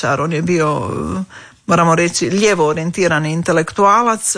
on je bio, moramo reći, lijevo orijentirani intelektualac.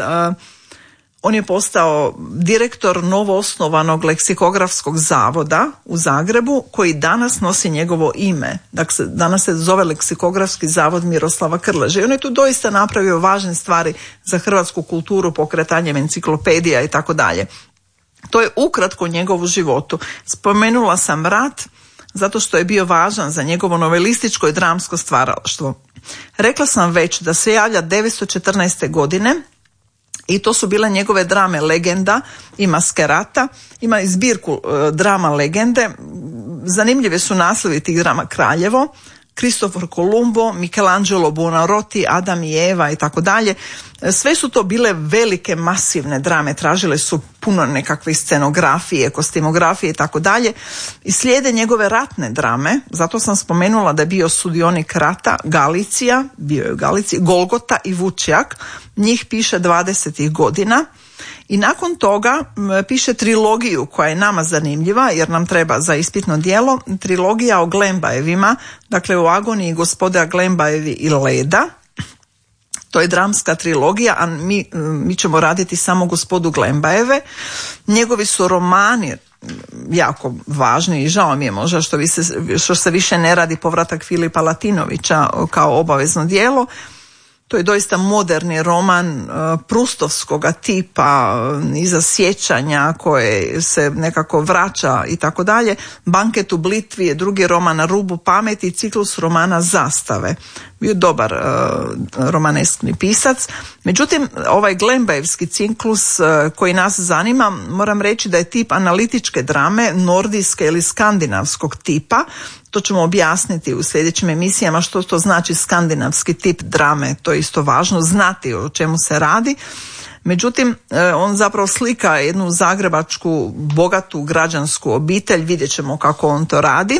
On je postao direktor novoosnovanog leksikografskog zavoda u Zagrebu koji danas nosi njegovo ime. Dakle, danas se zove Leksikografski zavod Miroslava Krleže. I on je tu doista napravio važne stvari za hrvatsku kulturu, pokretanjem enciklopedija i tako dalje. To je ukratko njegovu životu. Spomenula sam rat zato što je bio važan za njegovo novelističko i dramsko stvaralaštvo. Rekla sam već da se javlja 914. godine i to su bile njegove drame Legenda i Maskerata. Ima i zbirku drama Legende. Zanimljive su naslovi tih drama: Kraljevo, Kristofor Kolumbo, Michelangelo Buonarroti, Adam i Eva i tako dalje. Sve su to bile velike, masivne drame, tražile su puno nekakve scenografije, kostimografije i tako dalje. I slijede njegove ratne drame, zato sam spomenula da je bio sudionik rata, Galicija, bio je u Galiciji, Golgota i Vučjak, njih piše 20. godina. I nakon toga piše trilogiju koja je nama zanimljiva jer nam treba za ispitno djelo, trilogija o Glembajevima, dakle u Agoniji, Gospoda Glembajevi i Leda. To je dramska trilogija, a mi ćemo raditi samo Gospodu Glembajeve. Njegovi su romani jako važni i žao mi je možda što se više ne radi povratak Filipa Latinovića kao obavezno djelo. To je doista moderni roman prustovskoga tipa, iza sjećanja koje se nekako vraća i tako dalje. Banket u Blitvi je drugi roman Na rubu pameti, ciklus romana Zastave. Bio dobar romaneskni pisac. Međutim, ovaj Glembajevski ciklus koji nas zanima, moram reći da je tip analitičke drame, nordijske ili skandinavskog tipa. To ćemo objasniti u sljedećim emisijama što to znači skandinavski tip drame. To je isto važno znati o čemu se radi. Međutim, on zapravo slika jednu zagrebačku bogatu građansku obitelj. Vidjet ćemo kako on to radi.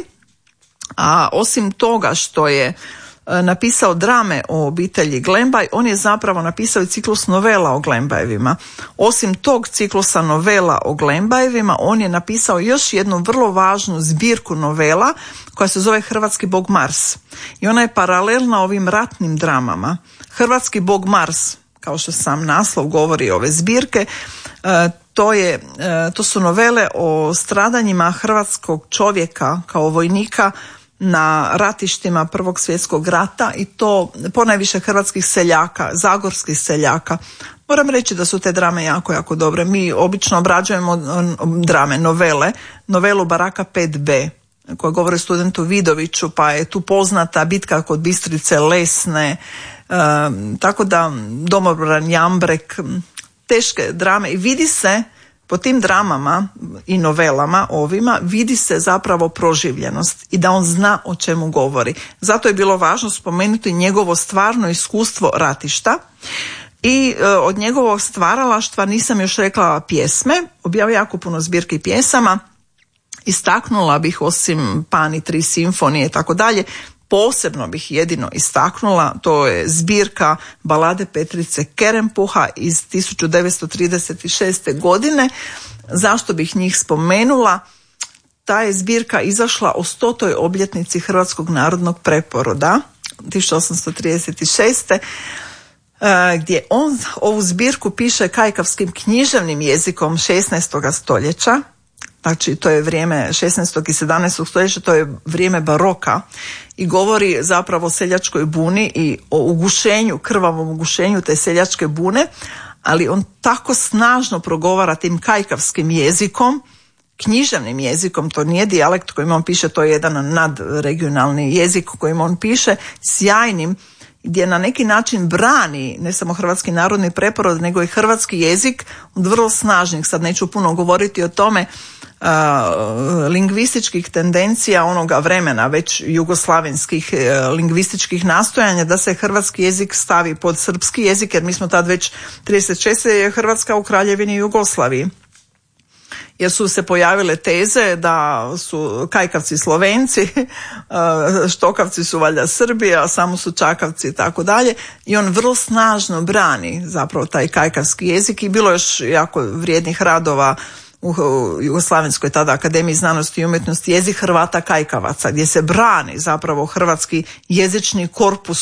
A osim toga što je napisao drame o obitelji Glembaj, on je zapravo napisao i ciklus novela o Glembajevima. Osim tog ciklusa novela o Glembajevima, on je napisao još jednu vrlo važnu zbirku novela koja se zove Hrvatski bog Mars. I ona je paralelna ovim ratnim dramama. Hrvatski bog Mars, kao što sam naslov govori ove zbirke, to su novele o stradanjima hrvatskog čovjeka kao vojnika na ratištima Prvog svjetskog rata i to ponajviše hrvatskih seljaka, zagorskih seljaka. Moram reći da su te drame jako, jako dobre. Mi obično obrađujemo drame, novelu Baraka 5b koja govori o studentu Vidoviću, pa je tu poznata bitka kod Bistrice Lesne, tako da Domobran Jambrek, teške drame i vidi se po tim dramama i novelama ovima, vidi se zapravo proživljenost i da on zna o čemu govori. Zato je bilo važno spomenuti njegovo stvarno iskustvo ratišta i od njegovog stvaralaštva nisam još rekla pjesme, objavio jako puno zbirki pjesama, istaknula bih osim Pan i 3 simfonije i tako dalje, posebno bih jedino istaknula, to je zbirka balade Petrice Kerempuha iz 1936. godine. Zašto bih njih spomenula? Ta je zbirka izašla o 100. obljetnici Hrvatskog narodnog preporoda 1836. Gdje on ovu zbirku piše kajkavskim književnim jezikom 16. stoljeća. Znači, to je vrijeme 16. i 17. stoljeća, to je vrijeme baroka i govori zapravo o seljačkoj buni i o ugušenju, krvavom ugušenju te seljačke bune, ali on tako snažno progovara tim kajkavskim jezikom, književnim jezikom, to nije dijalekt kojim on piše, to je jedan nadregionalni jezik kojim on piše, sjajnim, gdje na neki način brani ne samo hrvatski narodni preporod, nego i hrvatski jezik od vrlo snažnih, sad neću puno govoriti o tome, lingvističkih tendencija onoga vremena, već jugoslavenskih lingvističkih nastojanja da se hrvatski jezik stavi pod srpski jezik, jer mi smo tad već 36. je Hrvatska u Kraljevini Jugoslaviji. Jer su se pojavile teze da su kajkavci Slovenci, štokavci su valjda Srbi, a samo su čakavci i tako dalje. I on vrlo snažno brani zapravo taj kajkavski jezik i bilo još jako vrijednih radova u Jugoslavenskoj tada Akademiji znanosti i umjetnosti, jezik Hrvata kajkavaca, gdje se brani zapravo hrvatski jezični korpus